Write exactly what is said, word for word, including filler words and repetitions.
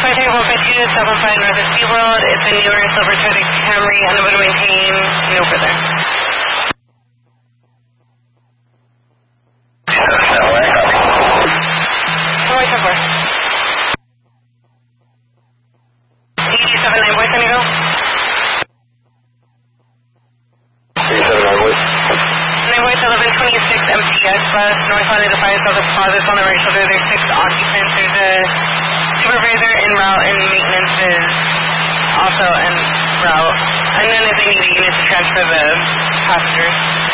twenty-three one fifty-two, seven five North of SeaWorld. It's a newer silver Toyota Camry, unable to maintain, no further. Hawaii ten four. eighty-seven nine Boy Sunnyville. eighty-seven nine Boy. nine Boy eleven twenty-six M T S bus, north side of the fire south of closets on the right shoulder. There's six occupants. There's a supervisor en route and maintenance is also en route. And then if they need a unit to transfer the passengers.